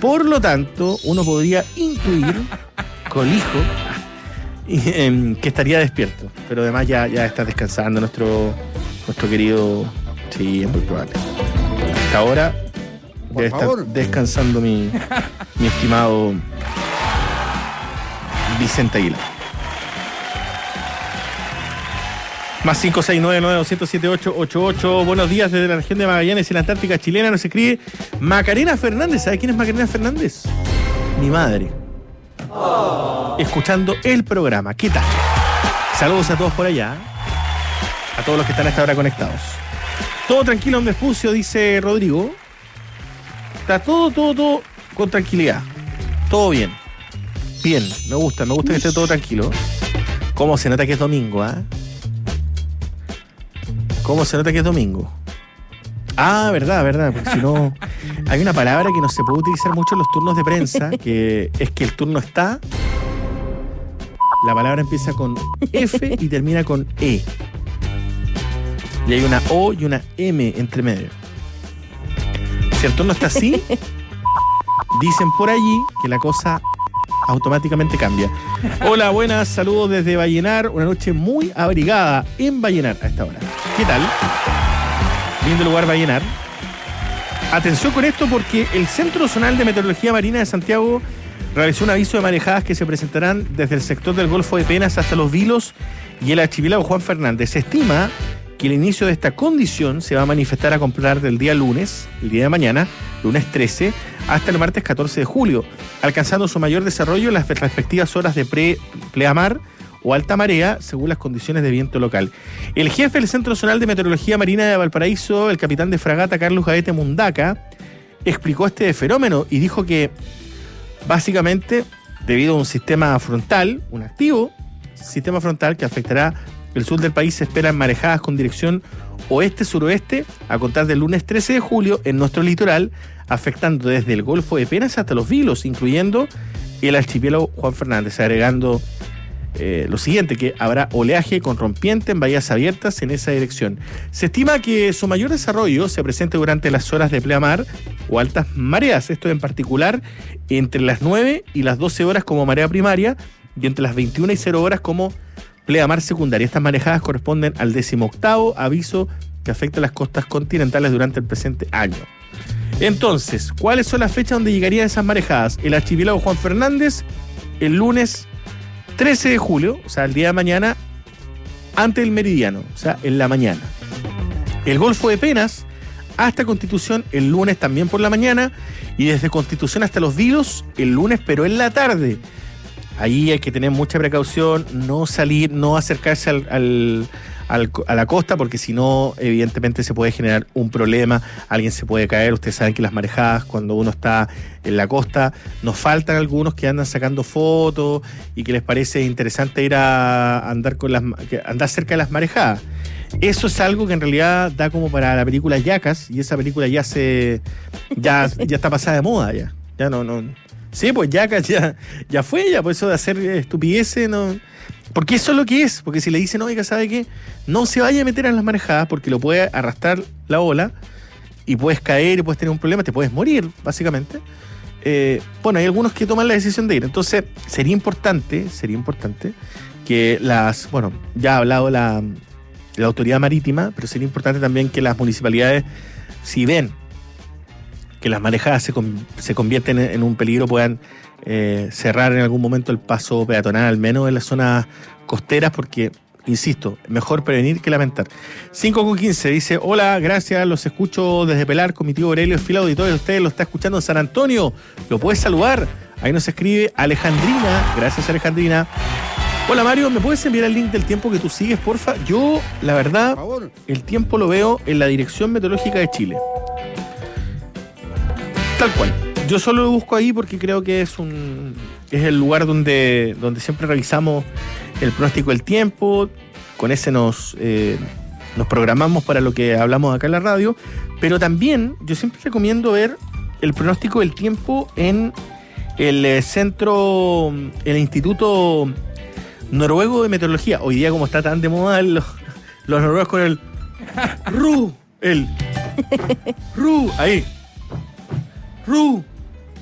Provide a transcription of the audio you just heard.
Por lo tanto, uno podría intuir, colijo, que estaría despierto. Pero además ya está descansando nuestro querido... Sí, es muy probable. Hasta ahora debe estar descansando mi estimado Vicente Aguilar. Más 569-9207-888. Buenos días desde la región de Magallanes y la Antártica chilena. Nos escribe Macarena Fernández. ¿Sabe quién es Macarena Fernández? Mi madre. Escuchando el programa. ¿Qué tal? Saludos a todos por allá. A todos los que están a esta hora conectados. Todo tranquilo en Vespucio, dice Rodrigo. Está todo con tranquilidad. Todo bien. Bien, me gusta que esté todo tranquilo. ¿Cómo se nota que es domingo, ah? ¿Cómo se nota que es domingo? Ah, verdad, porque si no... Hay una palabra que no se puede utilizar mucho en los turnos de prensa, que es que el turno está... La palabra empieza con F y termina con E. Y hay una O y una M entre medio. Si el turno está así, dicen por allí que la cosa automáticamente cambia. Hola, buenas, saludos desde Vallenar. Una noche muy abrigada en Vallenar a esta hora. ¿Qué tal? Lindo lugar Vallenar. Atención con esto porque el Centro Zonal de Meteorología Marina de Santiago realizó un aviso de marejadas que se presentarán desde el sector del Golfo de Penas hasta Los Vilos y el archipiélago Juan Fernández. Se estima que el inicio de esta condición se va a manifestar a completar del día lunes, el día de mañana, lunes 13, hasta el martes 14 de julio, alcanzando su mayor desarrollo en las respectivas horas de pleamar o alta marea, según las condiciones de viento local. El jefe del Centro Zonal de Meteorología Marina de Valparaíso, el capitán de fragata Carlos Gaete Mundaca, explicó este fenómeno y dijo que, básicamente, debido a un sistema frontal, un activo sistema frontal que afectará el sur del país, se esperan marejadas con dirección oeste-suroeste a contar del lunes 13 de julio en nuestro litoral, afectando desde el Golfo de Penas hasta Los Vilos, incluyendo el archipiélago Juan Fernández, agregando lo siguiente, que habrá oleaje con rompiente en bahías abiertas en esa dirección. Se estima que su mayor desarrollo se presente durante las horas de pleamar o altas mareas, esto en particular entre las 9 y las 12 horas como marea primaria y entre las 21 y 0 horas como pleamar secundaria. Estas marejadas corresponden al 18º aviso que afecta a las costas continentales durante el presente año. Entonces, ¿cuáles son las fechas donde llegarían esas marejadas? El archipiélago Juan Fernández, el lunes 13 de julio, o sea, el día de mañana, antes del meridiano, o sea, en la mañana. El Golfo de Penas hasta Constitución, el lunes también por la mañana, y desde Constitución hasta Los Vilos, el lunes, pero en la tarde. Ahí hay que tener mucha precaución, no salir, no acercarse a la costa, porque si no, evidentemente se puede generar un problema, alguien se puede caer. Ustedes saben que las marejadas, cuando uno está en la costa, nos faltan algunos que andan sacando fotos y que les parece interesante ir a andar cerca de las marejadas. Eso es algo que en realidad da como para la película Yacas, y esa película ya está pasada de moda ya no. Sí, pues Yacas ya fue, por eso de hacer estupideces, no. Porque eso es lo que es, porque si le dicen, oiga, ¿sabe qué? No se vaya a meter en las marejadas porque lo puede arrastrar la ola y puedes caer y puedes tener un problema, te puedes morir, básicamente. Bueno, hay algunos que toman la decisión de ir. Entonces, sería importante que ya ha hablado la autoridad marítima, pero sería importante también que las municipalidades, si ven que las marejadas se convierten en un peligro, puedan cerrar en algún momento el paso peatonal, al menos en las zonas costeras, porque, insisto, mejor prevenir que lamentar. 5:15 dice: hola, gracias, los escucho desde Pelar con mi tío Aurelio, fiel auditorio de ustedes, lo está escuchando en San Antonio, lo puedes saludar. Ahí nos escribe Alejandrina, gracias Alejandrina. Hola Mario, ¿me puedes enviar el link del tiempo que tú sigues, porfa? Yo, la verdad, el tiempo lo veo en la Dirección Meteorológica de Chile. Tal cual. Yo solo lo busco ahí porque creo que es el lugar donde siempre revisamos el pronóstico del tiempo. Con ese nos programamos para lo que hablamos acá en la radio. Pero también yo siempre recomiendo ver el pronóstico del tiempo en el Instituto Noruego de Meteorología. Hoy día, como está tan de moda los noruegos con el RU, ahí. RU.